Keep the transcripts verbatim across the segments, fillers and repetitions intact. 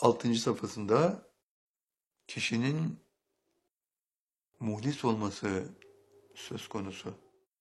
altıncı safhasında kişinin muhlis olması söz konusu.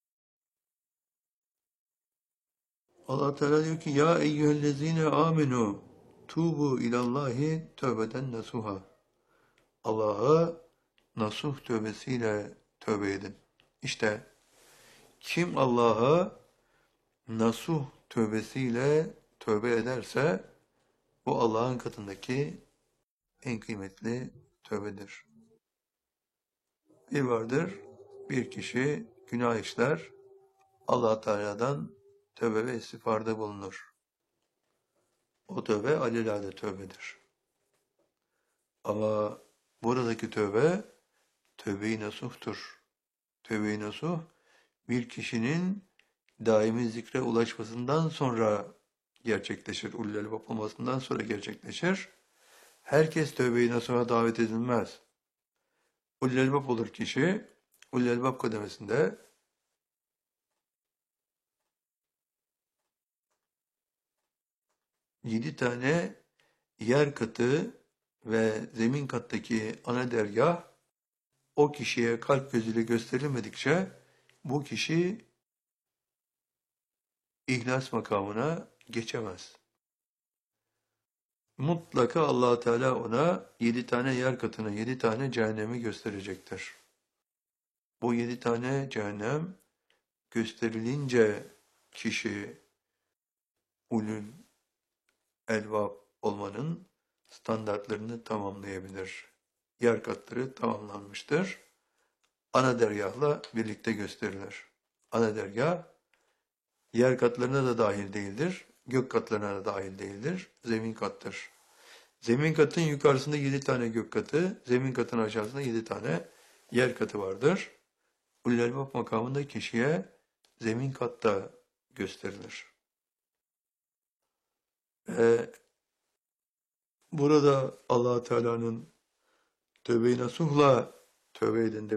Allah Teala diyor ki ya eyyühellezine amenu tubu ilallahi tövbeden nasuha. Allah'a nasuh tövbesiyle tövbe edin. İşte kim Allah'a nasuh tövbesiyle tövbe ederse bu Allah'ın katındaki en kıymetli tövbedir. Bir vardır, bir kişi günah işler, Allah Teala'dan tövbe ve istiğfarda bulunur. O tövbe alelade tövbedir. Ama buradaki tövbe, tövbe-i nasuhtur. Tövbe-i nasuh, bir kişinin daimi zikre ulaşmasından sonra gerçekleşir. Ulul albab olmasından sonra gerçekleşir. Herkes tövbe-i nasuha davet edilmez. Ulul albab olur kişi, ulul albab kademesinde yedi tane yer katı ve zemin kattaki ana dergah o kişiye kalp gözüyle gösterilmedikçe bu kişi ihlas makamına geçemez. Mutlaka Allah Teala ona yedi tane yer katını, yedi tane cehennemi gösterecektir. Bu yedi tane cehennem gösterilince kişi ulul elbab olmanın standartlarını tamamlayabilir. Yer katları tamamlanmıştır. Ana dergahla birlikte gösterilir. Ana dergah yer katlarına da dahil değildir. Gök katlarına da dahil değildir. Zemin kattır. Zemin katın yukarısında yedi tane gök katı, zemin katın aşağısında yedi tane yer katı vardır. Ulul elbab makamında kişiye zemin katta gösterilir. Ee, burada Allah Teala'nın tövbe-i nasuhla tövbe edin